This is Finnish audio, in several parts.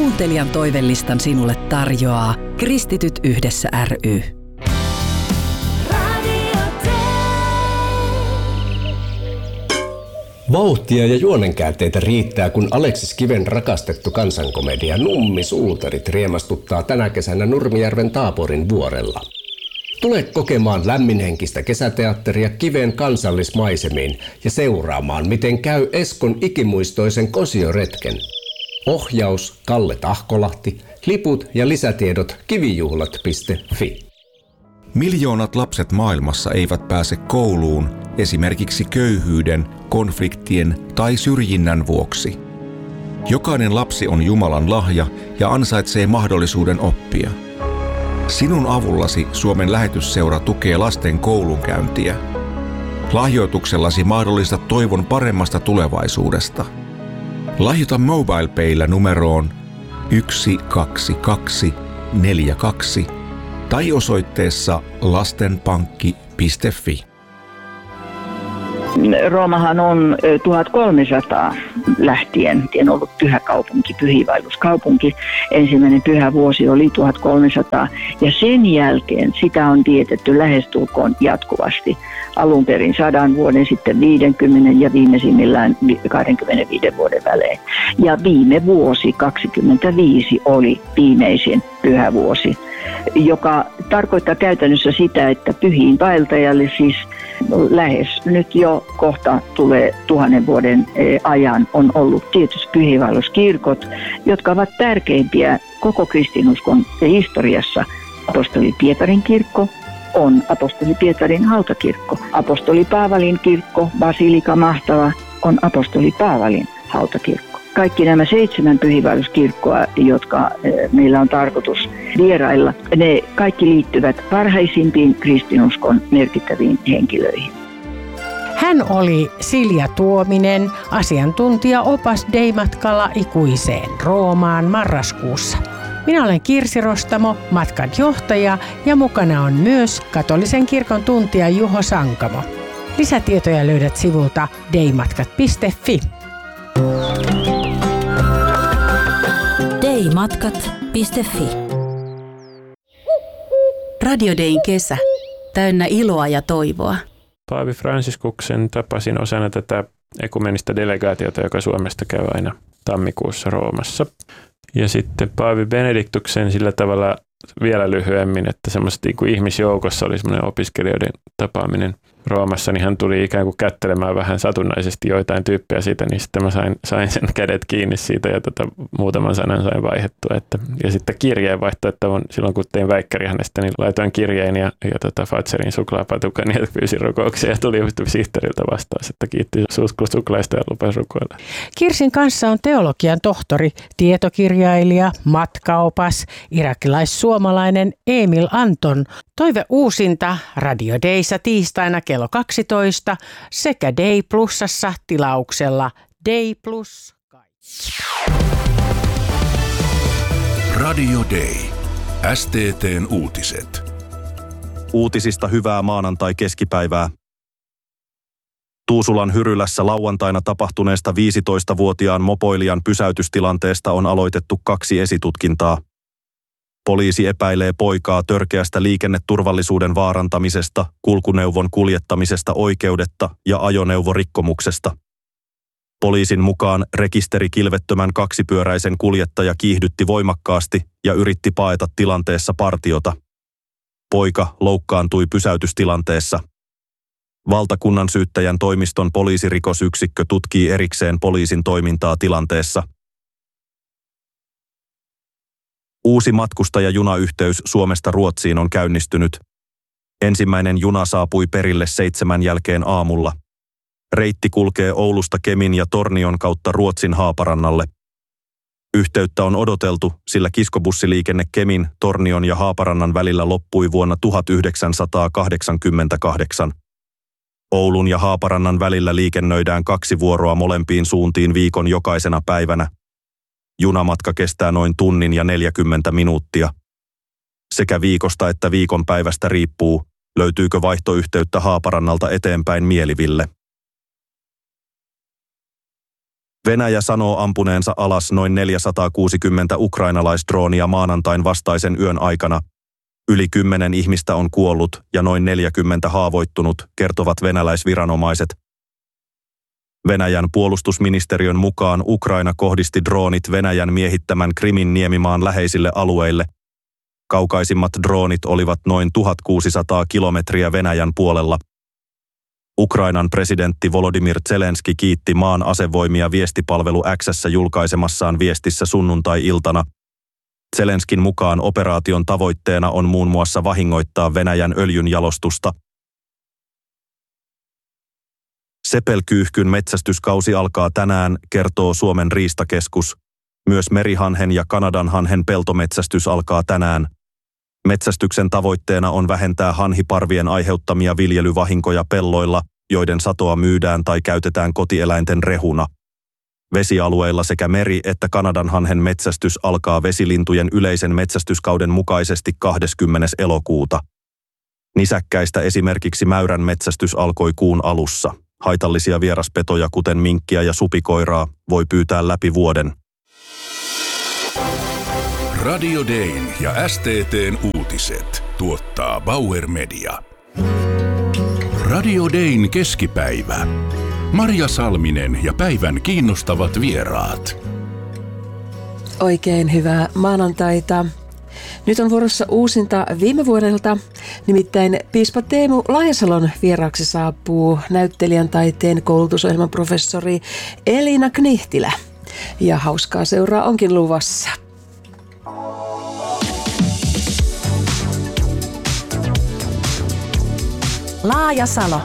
Kuuntelijan toivelistan sinulle tarjoaa Kristityt yhdessä ry. Vauhtia ja juonenkäänteitä riittää, kun Aleksis Kiven rakastettu kansankomedia Nummi-suutarit riemastuttaa tänä kesänä Nurmijärven Taaporin vuorella. Tule kokemaan lämminhenkistä kesäteatteria Kiven kansallismaisemiin ja seuraamaan, miten käy Eskon ikimuistoisen kosioretken. Ohjaus Kalle Tahkolahti, liput ja lisätiedot kivijuhlat.fi. Miljoonat lapset maailmassa eivät pääse kouluun esimerkiksi köyhyyden, konfliktien tai syrjinnän vuoksi. Jokainen lapsi on Jumalan lahja ja ansaitsee mahdollisuuden oppia. Sinun avullasi Suomen lähetysseura tukee lasten koulunkäyntiä. Lahjoituksellasi mahdollistat toivon paremmasta tulevaisuudesta. Lahjoita MobilePaylla numeroon 12242 tai osoitteessa lastenpankki.fi. Roomahan on 1300 lähtien ollut pyhä kaupunki, pyhiinvaelluskaupunki. Ensimmäinen pyhä vuosi oli 1300 ja sen jälkeen sitä on vietetty lähestulkoon jatkuvasti. Alun perin 100 vuoden, sitten 50 ja viimeisimmillään 25 vuoden välein. Ja viime vuosi 25 oli viimeisin pyhä vuosi, joka tarkoittaa käytännössä sitä, että pyhiinvaeltajalle siis lähes nyt jo kohta tulee 1000 vuoden ajan on ollut tietysti pyhiinvaelluskirkot, jotka ovat tärkeimpiä koko kristinuskon historiassa. Apostoli Pietarin kirkko on apostoli Pietarin hautakirkko. Apostoli Paavalin kirkko, Basilika Mahtava, on apostoli Paavalin hautakirkko. Kaikki nämä 7 pyhiinvaelluskirkkoa, jotka meillä on tarkoitus vierailla, ne kaikki liittyvät parhaisimpiin kristinuskon merkittäviin henkilöihin. Hän oli Silja Tuominen, asiantuntija-opas Dei-matkalla ikuiseen Roomaan marraskuussa. Minä olen Kirsi Rostamo, matkan johtaja, ja mukana on myös katolisen kirkon tuntija Juho Sankamo. Lisätietoja löydät sivulta deimatkat.fi. deimatkat.fi. Radio Dayn kesä, täynnä iloa ja toivoa. Paavi Franciscuksen tapasin osana tätä ekumenista delegaatiota, joka Suomesta käy aina tammikuussa Roomassa. Ja sitten Paavi Benediktuksen sillä tavalla vielä lyhyemmin, että semmoista niin kuin ihmisjoukossa oli semmoinen opiskelijoiden tapaaminen Roomassa, niin hän tuli ikään kuin kättelemään vähän satunnaisesti joitain tyyppejä siitä, niin sitten mä sain sen kädet kiinni siitä ja muutaman sanan sain vaihdettua. Ja sitten kirjeenvaihto, että silloin kun tein väikkäri hänestä, niin laitoin kirjeen ja Fatserin suklaapatukan ja pyysin rukouksia ja tuli sihteeriltä vastaus, että kiitti suklaista ja lupasi rukoilla. Kirsin kanssa on teologian tohtori, tietokirjailija, matkaopas, irakilais-suomalainen Emil Anton. Toive uusinta Radio Dayssa tiistaina kello 12 sekä Day Plusassa tilauksella Day Plus. Radio Day. STT:n uutiset. Uutisista hyvää maanantai-keskipäivää. Tuusulan Hyrylässä lauantaina tapahtuneesta 15-vuotiaan mopoilijan pysäytystilanteesta on aloitettu 2 esitutkintaa. Poliisi epäilee poikaa törkeästä liikenneturvallisuuden vaarantamisesta, kulkuneuvon kuljettamisesta oikeudetta ja ajoneuvorikkomuksesta. Poliisin mukaan rekisterikilvettömän 2-pyöräisen kuljettaja kiihdytti voimakkaasti ja yritti paeta tilanteessa partiota. Poika loukkaantui pysäytystilanteessa. Valtakunnan syyttäjän toimiston poliisirikosyksikkö tutkii erikseen poliisin toimintaa tilanteessa. Uusi matkustajajunayhteys Suomesta Ruotsiin on käynnistynyt. Ensimmäinen juna saapui perille 7 jälkeen aamulla. Reitti kulkee Oulusta Kemin ja Tornion kautta Ruotsin Haaparannalle. Yhteyttä on odoteltu, sillä kiskobussiliikenne Kemin, Tornion ja Haaparannan välillä loppui vuonna 1988. Oulun ja Haaparannan välillä liikennöidään 2 vuoroa molempiin suuntiin viikon jokaisena päivänä. Junamatka kestää noin tunnin ja 40 minuuttia. Sekä viikosta että viikonpäivästä riippuu, löytyykö vaihtoyhteyttä Haaparannalta eteenpäin Mieliville. Venäjä sanoo ampuneensa alas noin 460 ukrainalaisdroonia maanantain vastaisen yön aikana. Yli 10 ihmistä on kuollut ja noin 40 haavoittunut, kertovat venäläisviranomaiset. Venäjän puolustusministeriön mukaan Ukraina kohdisti droonit Venäjän miehittämän Krimin niemimaan läheisille alueille. Kaukaisimmat droonit olivat noin 1600 kilometriä Venäjän puolella. Ukrainan presidentti Volodymyr Zelenski kiitti maan asevoimia viestipalvelu X:ssä julkaisemassaan viestissä sunnuntai-iltana. Zelenskin mukaan operaation tavoitteena on muun muassa vahingoittaa Venäjän öljynjalostusta. Sepelkyyhkyn metsästyskausi alkaa tänään, kertoo Suomen riistakeskus. Myös merihanhen ja kanadanhanhen peltometsästys alkaa tänään. Metsästyksen tavoitteena on vähentää hanhiparvien aiheuttamia viljelyvahinkoja pelloilla, joiden satoa myydään tai käytetään kotieläinten rehuna. Vesialueilla sekä meri- että kanadanhanhen metsästys alkaa vesilintujen yleisen metsästyskauden mukaisesti 20. elokuuta. Nisäkkäistä esimerkiksi mäyrän metsästys alkoi kuun alussa. Haitallisia vieraspetoja, kuten minkkiä ja supikoiraa, voi pyytää läpi vuoden. Radio Dayn ja STT:n uutiset tuottaa Bauer Media. Radio Dayn keskipäivä. Marja Salminen ja päivän kiinnostavat vieraat. Oikein hyvää maanantaita. Nyt on vuorossa uusinta viime vuodelta, nimittäin piispa Teemu Laajasalon vieraaksi saapuu näyttelijän taiteen koulutusohjelman professori Elina Knihtilä. Ja hauskaa seuraa onkin luvassa. Laajasalo.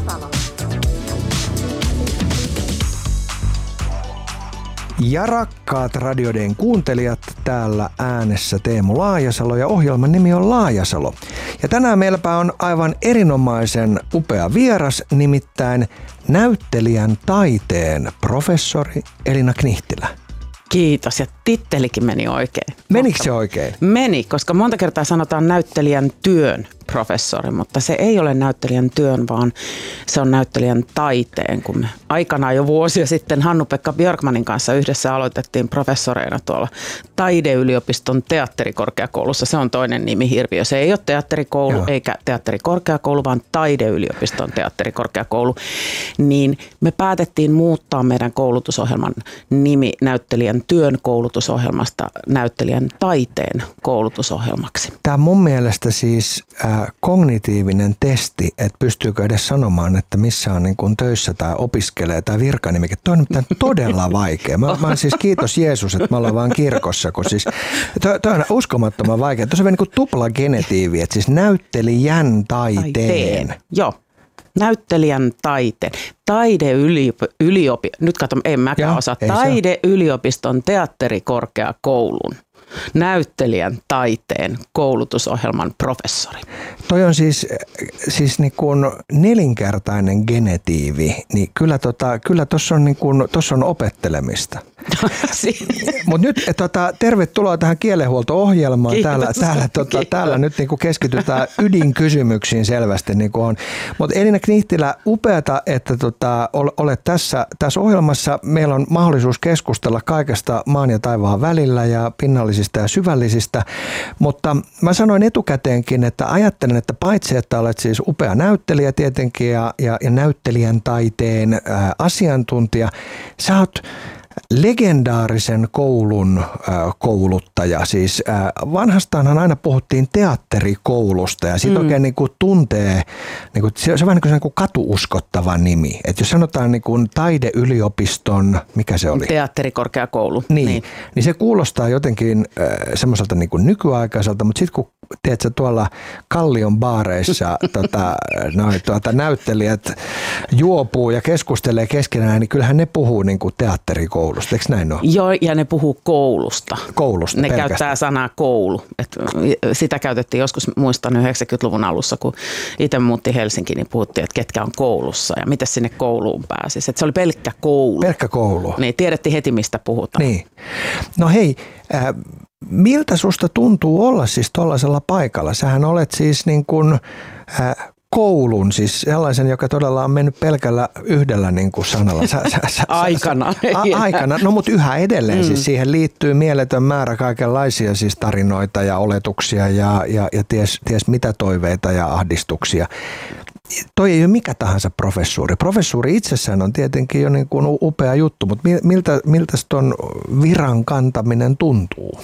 Ja rakkaat Radio Dayn kuuntelijat, täällä äänessä Teemu Laajasalo ja ohjelman nimi on Laajasalo. Ja tänään meilläpä on aivan erinomaisen upea vieras, nimittäin näyttelijän taiteen professori Elina Knihtilä. Kiitos, ja tittelikin meni oikein. Menikö se oikein? Meni, koska monta kertaa sanotaan näyttelijän työn professori, mutta se ei ole näyttelijän työn, vaan se on näyttelijän taiteen. Kun me aikanaan jo vuosia sitten Hannu-Pekka Björkmanin kanssa yhdessä aloitettiin professoreina tuolla Taideyliopiston teatterikorkeakoulussa. Se on toinen nimi Hirviö. Se ei ole teatterikoulu eikä teatterikorkeakoulu, vaan Taideyliopiston teatterikorkeakoulu. Niin me päätettiin muuttaa meidän koulutusohjelman nimi näyttelijän työn koulutusohjelmasta näyttelijän taiteen koulutusohjelmaksi. Tämä mun mielestä siis kognitiivinen testi, että pystyykö edes sanomaan, että missä on niin kuin töissä tai opiskelee tai virkanimike. Toi on todella vaikea. Mä siis kiitos Jeesus, että me ollaan vaan kirkossa, kun siis toi on uskomattoman vaikea. Tuossa on niin kuin tupla genetiivi, että siis näyttelijän taiteen. Joo. Näyttelijän taiteen. Nyt katson, en mäkään osaa. Taideyliopiston teatterikorkeakoulun näyttelijän taiteen koulutusohjelman professori. Toi on siis niin kuin nelinkertainen genetiivi, niin kyllä tuossa on, niin on opettelemista. Mutta nyt tervetuloa tähän kielenhuolto-ohjelmaan. Täällä nyt niin kuin keskitytään ydinkysymyksiin selvästi. Niin kuin on. Mutta Elina Knihtilä, upeata, että olet tässä ohjelmassa. Meillä on mahdollisuus keskustella kaikesta maan ja taivaan välillä ja pinnallisista ja syvällisistä. Mutta mä sanoin etukäteenkin, että ajattelen, että paitsi että olet siis upea näyttelijä tietenkin ja näyttelijän taiteen asiantuntija, sä oot legendaarisen koulun kouluttaja. Siis vanhastaanhan aina puhuttiin teatterikoulusta ja siitä oikein niin kuin tuntee, niin kuin, se on vähän niin kuin katuuskottava nimi. Että jos sanotaan niin kuin Taideyliopiston, mikä se oli? Teatterikorkeakoulu. Niin se kuulostaa jotenkin semmoiselta niin kuin nykyaikaiselta, mutta sitten kun teet sä tuolla Kallion baareissa näyttelijät juopuu ja keskustelee keskenään, niin kyllähän ne puhuu niin kuin teatterikoulusta, eikö näin ole? Joo, ja ne puhuu koulusta. Koulusta ne pelkästään. Käyttää sanaa koulu. Sitä käytettiin joskus, muistan 90-luvun alussa, kun itse muutti Helsinkiin, niin puhuttiin, että ketkä on koulussa ja miten sinne kouluun pääsisi. Että se oli pelkkä koulu. Pelkkä koulu. Niin, tiedettiin heti, mistä puhutaan. Niin. No hei, miltä susta tuntuu olla siis tuollaisella paikalla? Sähän olet siis niin kuin koulun, siis sellaisen, joka todella on mennyt pelkällä yhdellä niin kuin sanalla. Aikana. Aikana, no mutta yhä edelleen. Siis siihen liittyy mieletön määrä kaikenlaisia siis tarinoita ja oletuksia ja ties mitä toiveita ja ahdistuksia. Toi ei ole mikä tahansa professuuri. Professuuri itsessään on tietenkin jo niin kuin upea juttu, mutta miltä ton viran kantaminen tuntuu?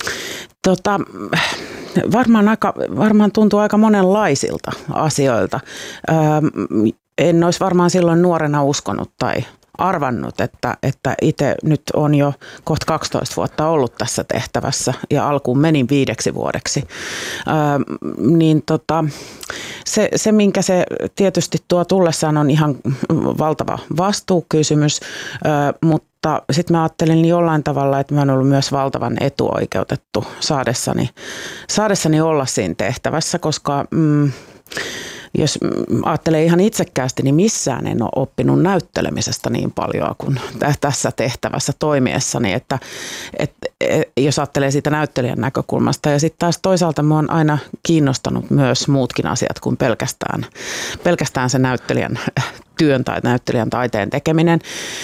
Varmaan tuntuu aika monenlaisilta asioilta. En olisi varmaan silloin nuorena uskonut tai arvannut, että itse nyt on jo kohta 12 vuotta ollut tässä tehtävässä ja alkuun menin 5 vuodeksi. Se, minkä se tietysti tuo tullessaan, on ihan valtava vastuukysymys, mutta sitten mä ajattelin jollain tavalla, että mä oon ollut myös valtavan etuoikeutettu saadessani olla siinä tehtävässä, koska jos ajattelee ihan itsekkäästi, niin missään en ole oppinut näyttelemisestä niin paljon kuin tässä tehtävässä toimiessani, että jos ajattelee siitä näyttelijän näkökulmasta. Ja sitten taas toisaalta minua on aina kiinnostanut myös muutkin asiat kuin pelkästään se näyttelijän työn tai näyttelijän taiteen tekeminen.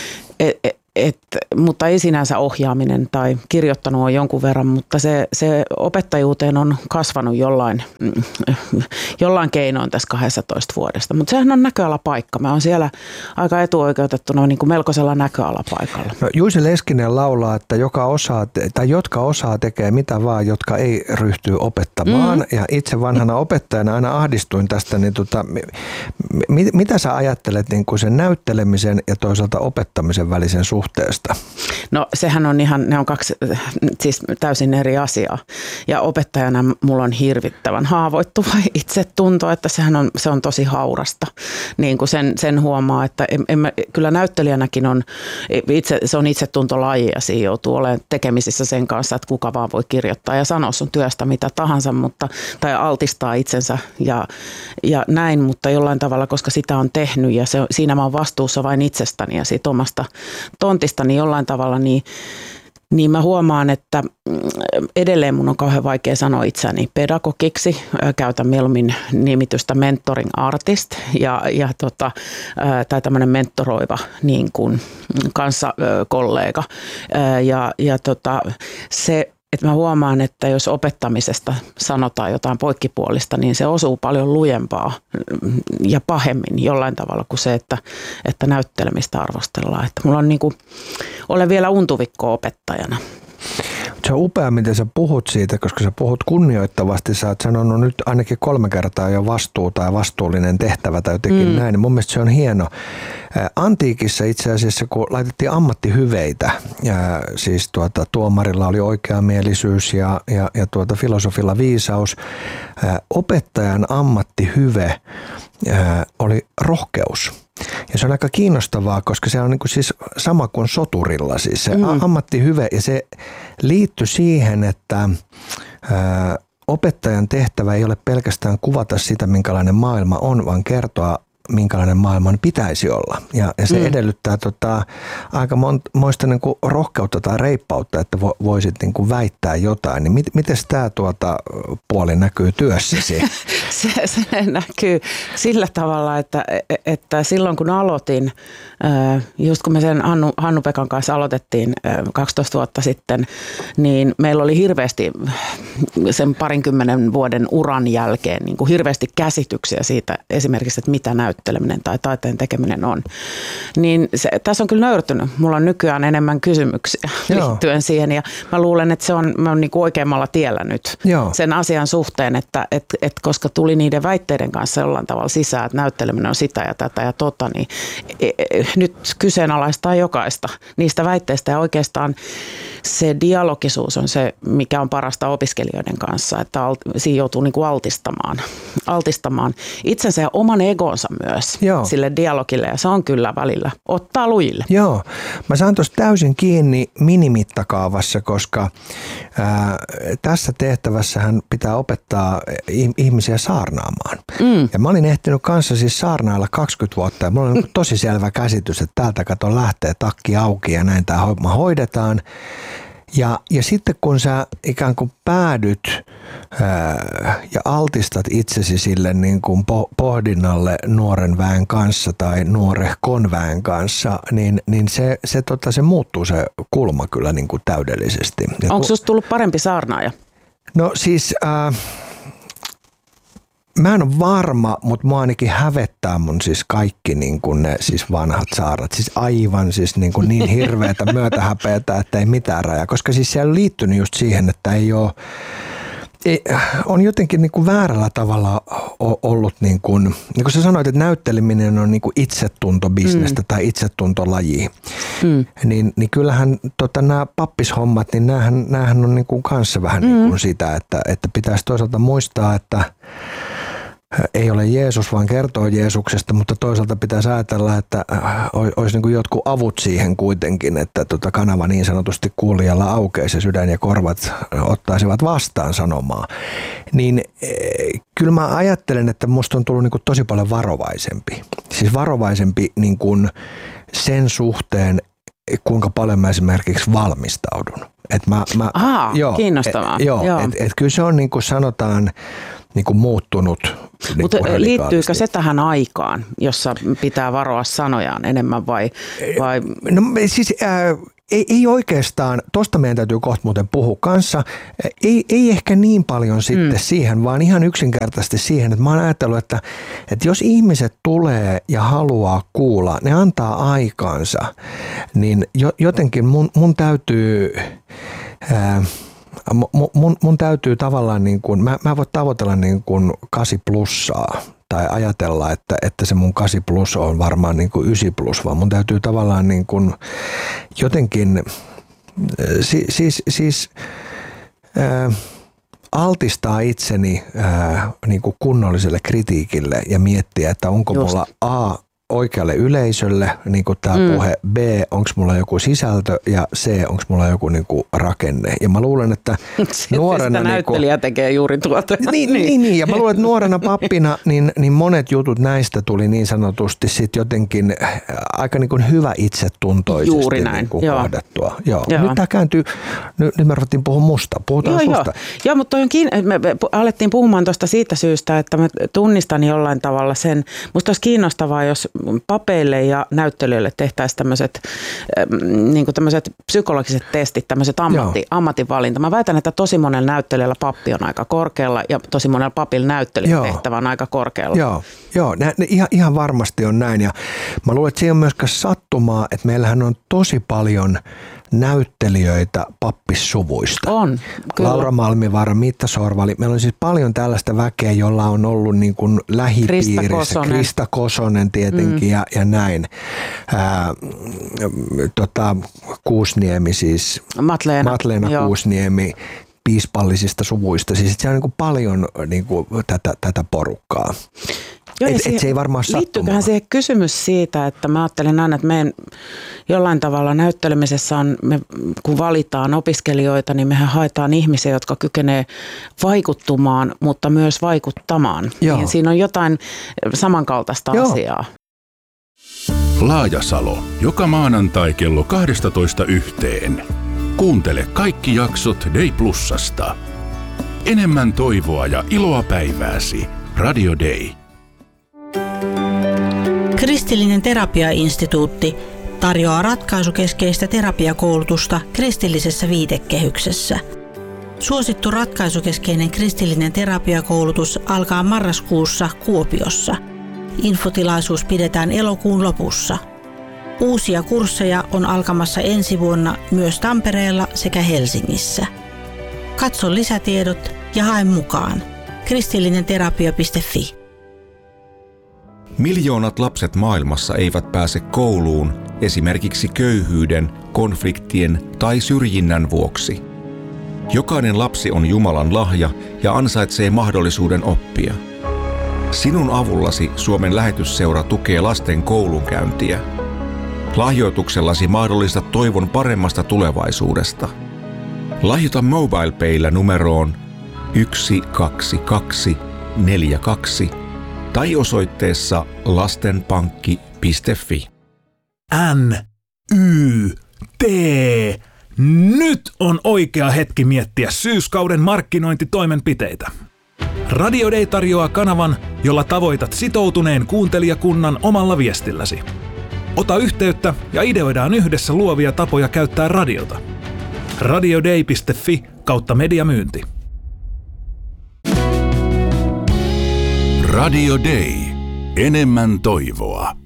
Mutta ei sinänsä ohjaaminen tai kirjoittanut on jonkun verran, mutta se opettajuuteen on kasvanut jollain keinoin tässä 12 vuodesta. Mutta sehän on näköalapaikka. Mä oon siellä aika etuoikeutettuna niin kuin melkoisella näköalapaikalla. No, Juice Leskinen laulaa, että jotka osaa tekee mitä vaan, jotka ei ryhtyy opettamaan. Ja itse vanhana opettajana aina ahdistuin tästä. Niin mitä sä ajattelet niin kuin sen näyttelemisen ja toisaalta opettamisen välisen suhteesta? No sehän on ne on kaksi siis täysin eri asiaa. Ja opettajana mulla on hirvittävän haavoittuva itsetunto, että se on tosi haurasta. Niin kuin sen huomaa, että kyllä näyttelijänäkin se on itsetuntolaji ja siinä joutuu olemaan tekemisissä sen kanssa, että kuka vaan voi kirjoittaa ja sanoa sun työstä mitä tahansa, tai altistaa itsensä ja näin, mutta jollain tavalla, koska sitä on tehnyt ja siinä mä oon vastuussa vain itsestäni ja siitä omasta tontistani jollain tavalla, niin mä huomaan, että edelleen mun on kauhean vaikea sanoa itseäni pedagogiksi. Käytän mieluummin nimitystä mentoring artist tai tämmöinen mentoroiva niin kuin kanssakollega. Se, että mä huomaan, että jos opettamisesta sanotaan jotain poikkipuolista, niin se osuu paljon lujempaa ja pahemmin jollain tavalla kuin se, että näyttelemistä arvostellaan. Että mulla on olen vielä untuvikko opettajana. Se on upea, miten sä puhut siitä, koska sä puhut kunnioittavasti. Sä oot sanonut nyt ainakin 3 kertaa jo vastuu tai vastuullinen tehtävä tai jotenkin näin. Mun mielestä se on hieno. Antiikissa itse asiassa, kun laitettiin ammattihyveitä, siis tuomarilla oli oikeamielisyys ja filosofilla viisaus, opettajan ammattihyve oli rohkeus. Ja se on aika kiinnostavaa, koska se on niin kuin siis sama kuin soturilla. Siis se ammattihyve, ja se liittyy siihen, että opettajan tehtävä ei ole pelkästään kuvata sitä, minkälainen maailma on, vaan kertoa, minkälainen maailman pitäisi olla. Ja se edellyttää aika moista niin kuin rohkeutta tai reippautta, että voisit niin kuin väittää jotain. Niin miten tämä puoli näkyy työssäsi? Se näkyy sillä tavalla, että silloin kun aloitin, just kun me sen Hannu-Pekan kanssa aloitettiin 12 vuotta sitten, niin meillä oli hirveästi sen 20 vuoden uran jälkeen niin kuin hirveästi käsityksiä siitä esimerkiksi, että mitä näytteleminen tai taiteen tekeminen on. Niin tässä on kyllä nöyrtynyt. Mulla on nykyään enemmän kysymyksiä liittyen siihen ja mä luulen, että mä oon niin kuin oikeammalla tiellä nyt sen asian suhteen, että koska tuli niiden väitteiden kanssa jollain tavalla sisään, että näytteleminen on sitä ja tätä ja niin nyt kyseenalaistaa jokaista niistä väitteistä ja oikeastaan se dialogisuus on se, mikä on parasta opiskelijoiden kanssa, että siinä joutuu niin kuin altistamaan itsensä ja oman egonsa myös sille dialogille ja se on kyllä välillä ottaa lujille. Joo, mä saan tuossa täysin kiinni minimittakaavassa, koska tässä tehtävässähän pitää opettaa ihmisiä saarnaamaan. Ja mä olin ehtinyt kanssa siis saarnailla 20 vuotta ja mulla on tosi selvä käsitys, että täältä kato lähtee takki auki ja näin tämä homma hoidetaan. Ja sitten kun sä ikään kuin päädyt ja altistat itsesi sille niin kuin pohdinnalle nuoren väen kanssa tai nuorehkon väen kanssa, niin se muuttuu se kulma kyllä niin kuin täydellisesti. Onko susta tullut parempi saarnaaja? No siis mä en ole varma, mutta mua ainakin hävettää mun siis kaikki niin kuin ne siis vanhat saarat. Siis aivan siis niin hirveätä myötähäpeätä, että ei mitään rajaa. Koska siis siellä on liittynyt just siihen, että on jotenkin niin kuin väärällä tavalla ollut, niin kuin sä sanoit, että näytteleminen on niin kuin itsetuntobisnestä tai itsetuntolaji. Niin kyllähän nämä pappishommat, niin näähän on niin kuin kanssa vähän niin kuin sitä, että pitäisi toisaalta muistaa, että ei ole Jeesus, vaan kertoo Jeesuksesta, mutta toisaalta pitäisi ajatella, että olisi niin kuin jotkut avut siihen kuitenkin, että kanava niin sanotusti kuulijalla aukeisi ja sydän ja korvat ottaisivat vastaan sanomaa. Niin kyllä mä ajattelen, että musta on tullut niin kuin tosi paljon varovaisempi. Siis varovaisempi niin kuin sen suhteen, kuinka paljon mä esimerkiksi valmistaudun. Kiinnostavaa. Et kyllä se on niin kuin sanotaan niin kuin muuttunut. Mutta liittyykö se tähän aikaan, jossa pitää varoa sanojaan enemmän vai? No siis ei oikeastaan, tosta meidän täytyy kohta muuten puhua kanssa, ei ehkä niin paljon sitten siihen, vaan ihan yksinkertaisesti siihen, että mä oon ajatellut, että jos ihmiset tulee ja haluaa kuulla, ne antaa aikaansa, niin jotenkin mun täytyy mun täytyy tavallaan niin kuin, mä voin tavoitella niin kuin 8+ tai ajatella, että se mun 8+ on varmaan niin kuin 9+, vaan mun täytyy tavallaan niin kuin jotenkin altistaa itseni niin kuin kunnolliselle kritiikille ja miettiä, että onko mulla oikealle yleisölle, niin kuin tämä puhe, B, onko mulla joku sisältö ja C, onko mulla joku niin kuin rakenne. Ja mä luulen, että nuorena... Sitä näyttelijä tekee juuri tuota. Niin, ja mä luulen, että nuorena pappina niin monet jutut näistä tuli niin sanotusti sitten jotenkin aika niin kuin hyvä itsetuntoisesti niin kuin kohdattua. Joo. Nyt tämä kääntyy, nyt me ruvettiin puhua musta. Puhutaan susta. Joo, mutta me alettiin puhumaan tuosta siitä syystä, että mä tunnistan jollain tavalla sen. Musta olisi kiinnostavaa, jos papeille ja näyttelijöille tehtäisiin tämmöiset psykologiset testit, tämmöiset ammatinvalinta. Mä väitän, että tosi monella näyttelijällä pappi on aika korkealla ja tosi monella papilla näyttelijän tehtävä on aika korkealla. Joo, ihan varmasti on näin. Ja mä luulen, että siinä on myöskään sattumaa, että meillähän on tosi paljon näyttelijöitä pappissuvuista. On, kyllä. Laura Malmivaara, Mitta Sorvali. Meillä on siis paljon tällaista väkeä, jolla on ollut niin kuin lähipiirissä. Krista Kosonen tietenkin ja näin. Kuusniemi siis. Matleena Kuusniemi piispallisista suvuista. Siis siellä on niin kuin paljon niin kuin tätä porukkaa. Joo, se ei varmaan sattumaa. Liittyyköhän siihen kysymys siitä, että mä ajattelen aina, että meidän jollain tavalla näyttelemisessä on, kun valitaan opiskelijoita, niin mehän haetaan ihmisiä, jotka kykenee vaikuttumaan, mutta myös vaikuttamaan. Niin siinä on jotain samankaltaista asiaa. Laajasalo, joka maanantai kello 12:00. Kuuntele kaikki jaksot Day Plusasta. Enemmän toivoa ja iloa päivääsi. Radio Day. Kristillinen terapiainstituutti tarjoaa ratkaisukeskeistä terapiakoulutusta kristillisessä viitekehyksessä. Suosittu ratkaisukeskeinen kristillinen terapiakoulutus alkaa marraskuussa Kuopiossa. Infotilaisuus pidetään elokuun lopussa. Uusia kursseja on alkamassa ensi vuonna myös Tampereella sekä Helsingissä. Katso lisätiedot ja hae mukaan. kristillinenterapia.fi. Miljoonat lapset maailmassa eivät pääse kouluun esimerkiksi köyhyyden, konfliktien tai syrjinnän vuoksi. Jokainen lapsi on Jumalan lahja ja ansaitsee mahdollisuuden oppia. Sinun avullasi Suomen Lähetysseura tukee lasten koulunkäyntiä. Lahjoituksellasi mahdollistat toivon paremmasta tulevaisuudesta. Lahjoita MobilePaylla numeroon 12242 tai osoitteessa lastenpankki.fi. NYT Nyt on oikea hetki miettiä syyskauden markkinointitoimenpiteitä. Radio Day tarjoaa kanavan, jolla tavoitat sitoutuneen kuuntelijakunnan omalla viestilläsi. Ota yhteyttä ja ideoidaan yhdessä luovia tapoja käyttää radiota. radioday.fi/mediamyynti. Radio Day. Enemmän toivoa.